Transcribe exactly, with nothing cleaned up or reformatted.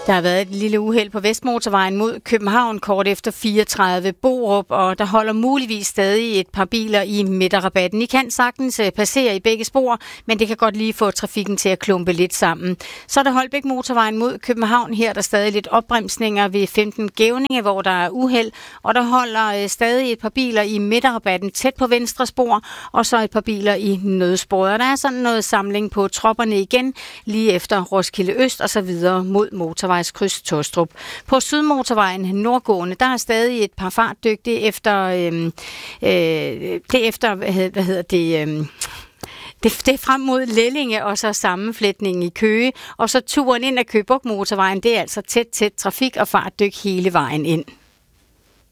Der har været et lille uheld på Vestmotorvejen mod København kort efter fireogtredive Borup, og der holder muligvis stadig et par biler i midterrabatten. I kan sagtens passere i begge spor, men det kan godt lige få trafikken til at klumpe lidt sammen. Så er der Holbæk Motorvejen mod København. Her er der stadig lidt opbremsninger ved femten Gævninge, hvor der er uheld, og der holder stadig et par biler i midterrabatten tæt på venstre spor, og så et par biler i nødsporet. Der er sådan noget samling på tropperne igen, lige efter Roskilde Øst og så videre mod motorvejskryds Tostrup. På Sydmotorvejen nordgående, der er stadig et par fartdygtige efter, øh, øh, det efter, hvad hedder det... Øh, Det, det er frem mod Lellinge og så sammenflætningen i Køge, og så turen ind ad Køge Bugt Motorvejen, det er altså tæt, tæt trafik og fartdyk hele vejen ind.